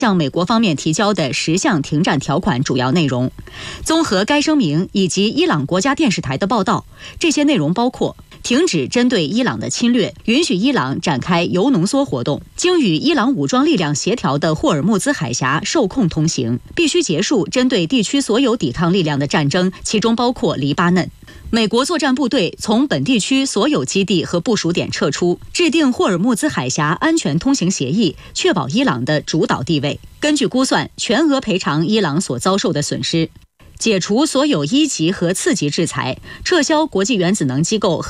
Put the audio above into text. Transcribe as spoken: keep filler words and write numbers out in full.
向美国方面提交的十项停战条款主要内容。综合该声明以及伊朗国家电视台的报道，这些内容包括停止针对伊朗的侵略，允许伊朗展开铀浓缩活动，经与伊朗武装力量协调的霍尔木兹海峡受控通行，必须结束针对地区所有抵抗力量的战争，其中包括黎巴嫩。美国作战部队从本地区所有基地和部署点撤出，制定霍尔木兹海峡安全通行协议，确保伊朗的主导地位。根据估算，全额赔偿伊朗所遭受的损失，解除所有一级和次级制裁，撤销国际原子能机构